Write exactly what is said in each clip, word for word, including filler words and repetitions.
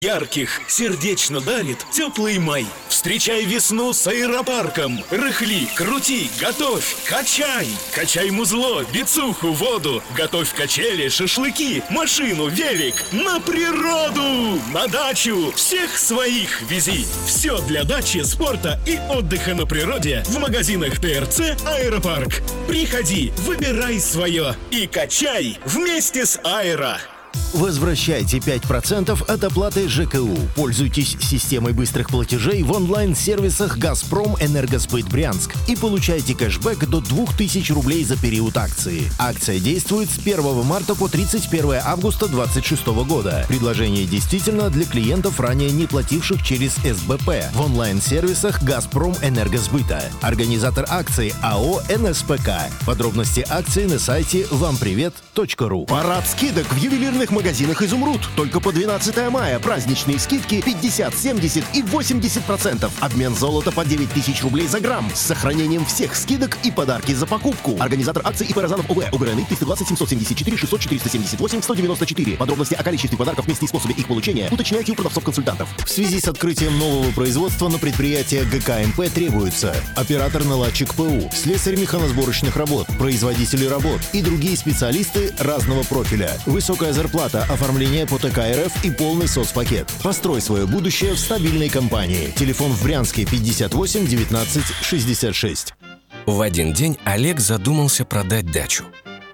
Ярких сердечно дарит теплый май. Встречай весну с аэропарком. Рыхли, крути, готовь, качай. Качай музло, бицуху, воду. Готовь качели, шашлыки, машину, велик. На природу, на дачу. Всех своих вези. Все для дачи, спорта и отдыха на природе в магазинах ТРЦ «Аэропарк». Приходи, выбирай свое и качай вместе с Аэро. Возвращайте пять процентов от оплаты ЖКУ. Пользуйтесь системой быстрых платежей в онлайн-сервисах «Газпром Энергосбыт Брянск» и получайте кэшбэк до двух тысяч рублей за период акции. Акция действует с первого марта по тридцать первое августа две тысячи двадцать шестого года. Предложение действительно для клиентов, ранее не плативших через СБП в онлайн-сервисах «Газпром Энергосбыта». Организатор акции АО «эн эс пэ ка». Подробности акции на сайте вам привет точка ру. Парад скидок в ювелирных магазинах «Изумруд». Только по двенадцатое мая. Праздничные скидки пятьдесят, семьдесят и восемьдесят процентов. Обмен золота по девять тысяч рублей за грамм. С сохранением всех скидок и подарки за покупку. Организатор акции ИП «Розанов ОВ». УГРН триста двадцать семьсот семьдесят четыре шестьсот четыреста семьдесят восемь сто девяносто четыре. Подробности о количестве подарков, месте и способе их получения уточняйте у продавцов-консультантов. В связи с открытием нового производства на предприятие ГКМП требуется оператор-наладчик ПУ, слесарь механосборочных работ, производители работ и другие специалисты разного профиля. Высокая зарплата, оформление по ТК РФ и полный соцпакет. Построй свое будущее в стабильной компании. Телефон в Брянске пятьдесят восемь девятнадцать шестьдесят шесть. В один день Олег задумался продать дачу.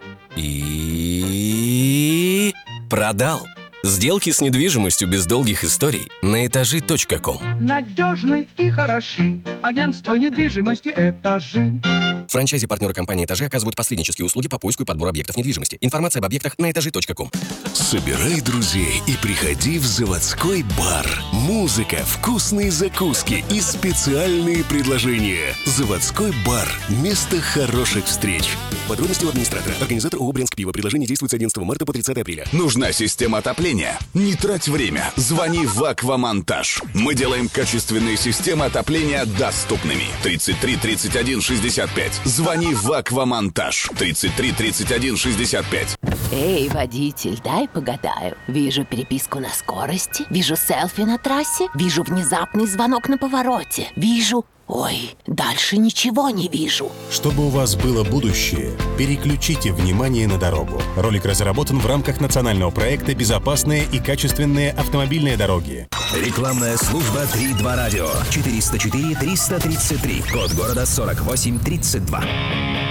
И... продал. Сделки с недвижимостью без долгих историй на этажи точка ком. Надежный и хороший. Агентство недвижимости «Этажи». Франчайзи-партнеры компании «Этажи» оказывают посреднические услуги по поиску и подбору объектов недвижимости. Информация об объектах на этажи точка ком. Собирай друзей и приходи в заводской бар. Музыка, вкусные закуски и специальные предложения. Заводской бар. Место хороших встреч. Подробности у администратора. Организатор ООО «Брянск Пиво». Предложение действует с одиннадцатого марта по тридцатое апреля. Нужна система отопления? Не трать время. Звони в «Аквамонтаж». Мы делаем качественные системы отопления доступными. тридцать три тридцать один шестьдесят пять. Звони в «Аквамонтаж». тридцать три тридцать один шестьдесят пять. Эй, водитель, дай погадаю. Вижу переписку на скорости, вижу селфи на трассе, вижу внезапный звонок на повороте, вижу... Ой, дальше ничего не вижу. Чтобы у вас было будущее, переключите внимание на дорогу. Ролик разработан в рамках национального проекта «Безопасные и качественные автомобильные дороги». Рекламная служба три два радио. четыреста четыре триста тридцать три. Код города сорок восемь тридцать два.